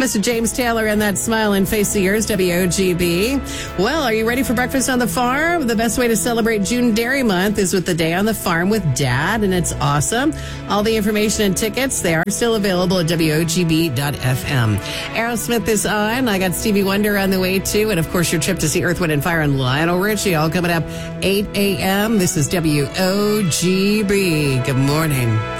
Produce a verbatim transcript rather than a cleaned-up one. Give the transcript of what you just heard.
Mister James Taylor and that smiling face of yours, W O G B. Well, are you ready for breakfast on the farm? The best way to celebrate June Dairy Month is with the Day on the Farm with Dad, and it's awesome. All the information and tickets, they are still available at W O G B dot F M. Aerosmith is on. I got Stevie Wonder on the way, too. And, of course, your trip to see Earth, Wind and Fire and Lionel Richie all coming up eight a.m. This is W O G B. Good morning.